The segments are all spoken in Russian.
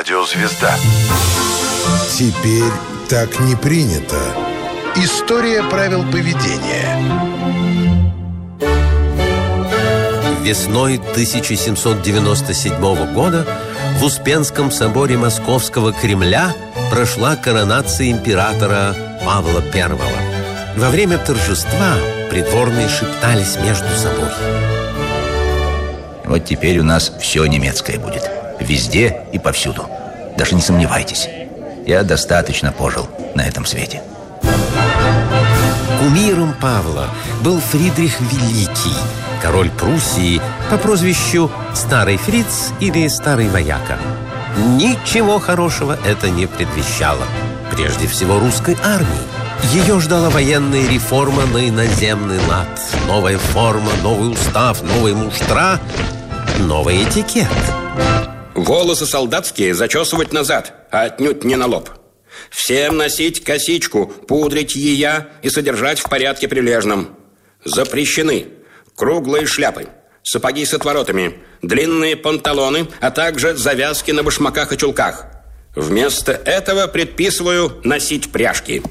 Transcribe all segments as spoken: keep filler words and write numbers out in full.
радиозвезда. Теперь так не принято. История правил поведения. Весной тысяча семьсот девяносто седьмого года в Успенском соборе Московского Кремля прошла коронация императора Павла Первого. Во время торжества придворные шептались между собой. Вот теперь у нас все немецкое будет. Везде и повсюду. Даже не сомневайтесь. Я достаточно пожил на этом свете. Кумиром Павла был Фридрих Великий, король Пруссии по прозвищу Старый Фриц или Старый Вояка. Ничего хорошего это не предвещало. Прежде всего русской армии. Ее ждала военная реформа на иноземный лад. Новая форма, новый устав, новые муштра, новый этикет. Волосы солдатские зачесывать назад, а отнюдь не на лоб. Всем носить косичку, пудрить ее и содержать в порядке прилежном. Запрещены круглые шляпы, сапоги с отворотами, длинные панталоны, а также завязки на башмаках и чулках. Вместо этого предписываю носить пряжки.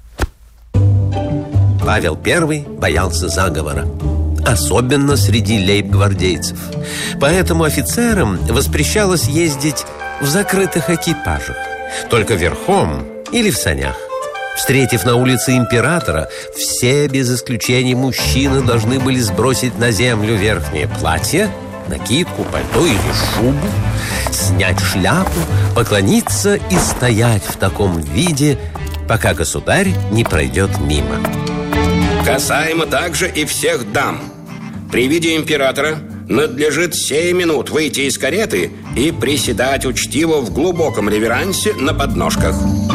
Павел Первый боялся заговора, особенно среди лейб-гвардейцев. Поэтому офицерам воспрещалось ездить в закрытых экипажах, только верхом или в санях. Встретив на улице императора, все без исключения мужчины должны были сбросить на землю верхнее платье, накидку, пальто или шубу, снять шляпу, поклониться и стоять в таком виде, пока государь не пройдет мимо. Касаемо также и всех дам. При виде императора надлежит сей минут выйти из кареты и приседать учтиво в глубоком реверансе на подножках.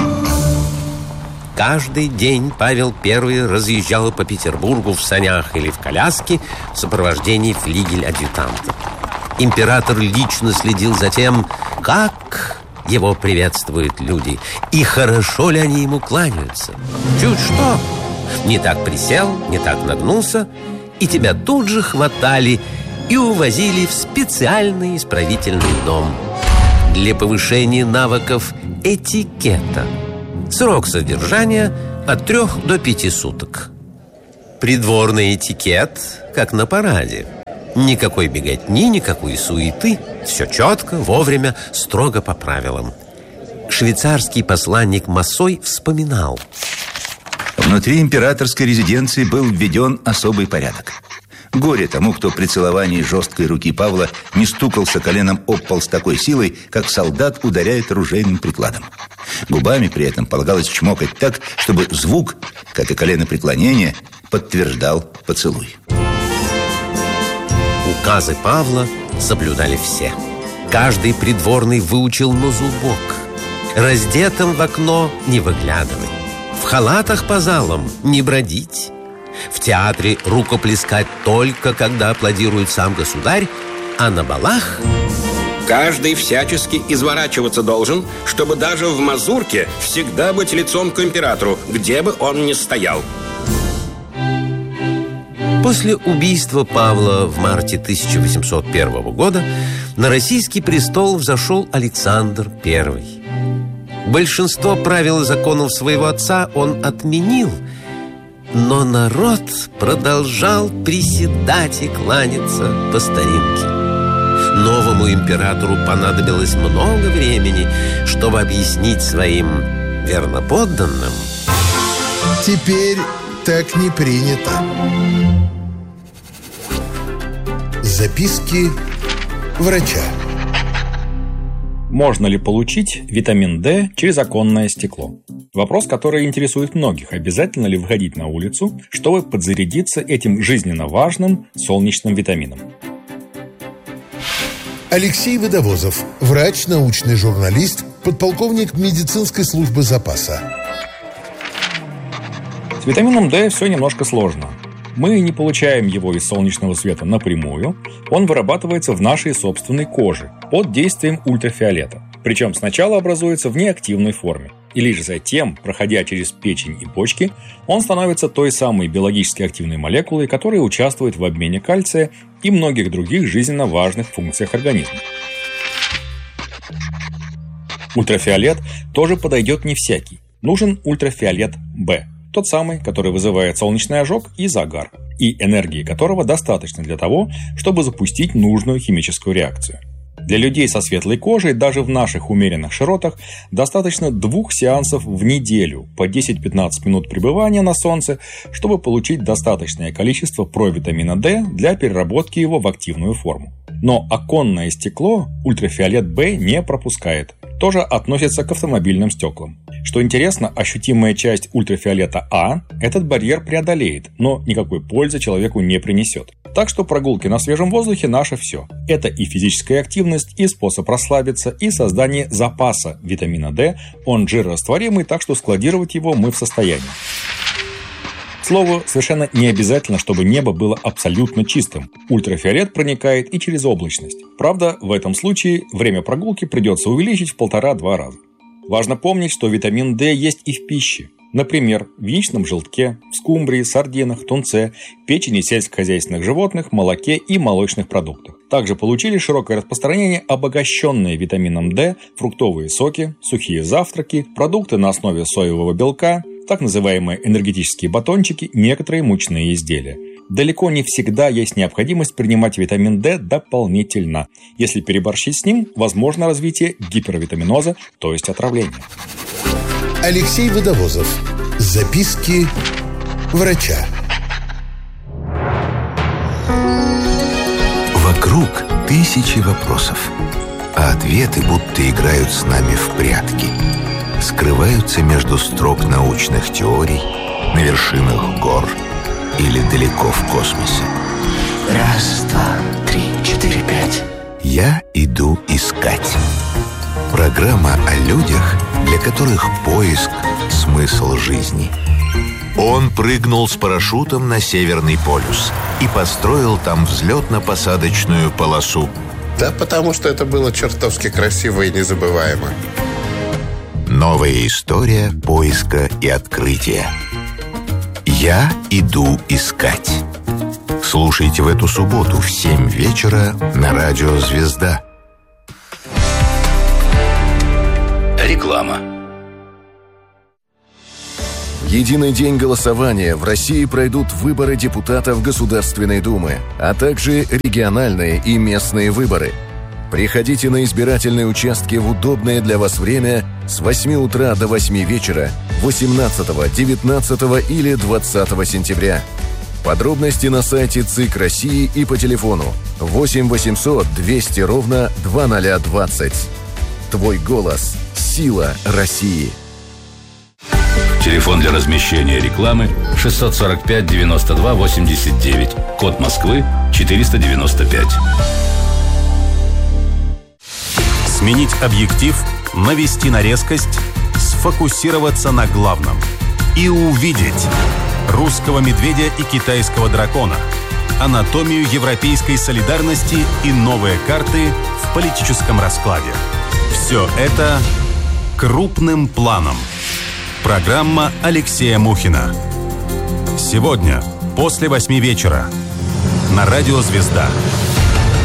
Каждый день Павел Первый разъезжал по Петербургу в санях или в коляске в сопровождении флигель-адъютанта. Император лично следил за тем, как его приветствуют люди и хорошо ли они ему кланяются. Чуть что, не так присел, не так нагнулся, и тебя тут же хватали и увозили в специальный исправительный дом для повышения навыков этикета. Срок содержания от трех до пяти суток. Придворный этикет, как на параде. Никакой беготни, никакой суеты. Все четко, вовремя, строго по правилам. Швейцарский посланник Массой вспоминал. Внутри императорской резиденции был введен особый порядок. Горе тому, кто при целовании жесткой руки Павла не стукался коленом об пол с такой силой, как солдат ударяет ружейным прикладом. Губами при этом полагалось чмокать так, чтобы звук, как и коленопреклонение, подтверждал поцелуй. Указы Павла соблюдали все. Каждый придворный выучил на зубок. Раздетым в окно не выглядывать. В халатах по залам не бродить. В театре рукоплескать только, когда аплодирует сам государь, а на балах... Каждый всячески изворачиваться должен, чтобы даже в мазурке всегда быть лицом к императору, где бы он ни стоял. После убийства Павла в марте тысяча восемьсот первого года на российский престол взошел Александр Первый. Большинство правил и законов своего отца он отменил, но народ продолжал приседать и кланяться по старинке. Новому императору понадобилось много времени, чтобы объяснить своим верноподданным. Теперь так не принято. Записки врача. Можно ли получить витамин D через оконное стекло? Вопрос, который интересует многих. Обязательно ли выходить на улицу, чтобы подзарядиться этим жизненно важным солнечным витамином? Алексей Водовозов, врач, научный журналист, подполковник медицинской службы запаса. С витамином D все немножко сложно. Мы не получаем его из солнечного света напрямую, он вырабатывается в нашей собственной коже под действием ультрафиолета. Причем сначала образуется в неактивной форме. И лишь затем, проходя через печень и почки, он становится той самой биологически активной молекулой, которая участвует в обмене кальция и многих других жизненно важных функциях организма. Ультрафиолет тоже подойдет не всякий. Нужен ультрафиолет Б, тот самый, который вызывает солнечный ожог и загар, и энергии которого достаточно для того, чтобы запустить нужную химическую реакцию. Для людей со светлой кожей даже в наших умеренных широтах достаточно двух сеансов в неделю по десять-пятнадцать минут пребывания на солнце, чтобы получить достаточное количество провитамина D для переработки его в активную форму. Но оконное стекло ультрафиолет Б не пропускает. Тоже относится к автомобильным стеклам. Что интересно, ощутимая часть ультрафиолета А этот барьер преодолеет, но никакой пользы человеку не принесет. Так что прогулки на свежем воздухе – наше все. Это и физическая активность, и способ расслабиться, и создание запаса витамина D. Он жирорастворимый, так что складировать его мы в состоянии. К слову, совершенно не обязательно, чтобы небо было абсолютно чистым. Ультрафиолет проникает и через облачность. Правда, в этом случае время прогулки придется увеличить в полтора-два раза. Важно помнить, что витамин D есть и в пище. Например, в яичном желтке, в скумбрии, сардинах, тунце, печени сельскохозяйственных животных, молоке и молочных продуктах. Также получили широкое распространение обогащенные витамином D фруктовые соки, сухие завтраки, продукты на основе соевого белка, так называемые энергетические батончики, некоторые мучные изделия. Далеко не всегда есть необходимость принимать витамин D дополнительно. Если переборщить с ним, возможно развитие гипервитаминоза, то есть отравления. Алексей Водовозов. Записки врача. Вокруг тысячи вопросов, а ответы будто играют с нами в прятки. Скрываются между строк научных теорий, на вершинах гор или далеко в космосе. Раз, два, три, четыре, пять. Я иду искать. Программа о людях, для которых поиск – смысл жизни. Он прыгнул с парашютом на Северный полюс и построил там взлетно-посадочную полосу. Да потому что это было чертовски красиво и незабываемо. Новая история поиска и открытия. Я иду искать. Слушайте в эту субботу в семь вечера на радио «Звезда». Реклама. В единый день голосования в России пройдут выборы депутатов Государственной Думы, а также региональные и местные выборы. Приходите на избирательные участки в удобное для вас время с восьми утра до восьми вечера восемнадцатого, девятнадцатого или двадцатого сентября. Подробности на сайте ЦИК России и по телефону восемь восемьсот двести ровно двадцать двадцать. Твой голос – сила России. Телефон для размещения рекламы шестьсот сорок пять девяносто два восемьдесят девять. Код Москвы четыреста девяносто пять. Сменить объектив, навести на резкость, сфокусироваться на главном и увидеть русского медведя и китайского дракона, анатомию европейской солидарности и новые карты в политическом раскладе. Все это крупным планом. Программа Алексея Мухина. Сегодня после восьми вечера на радио «Звезда».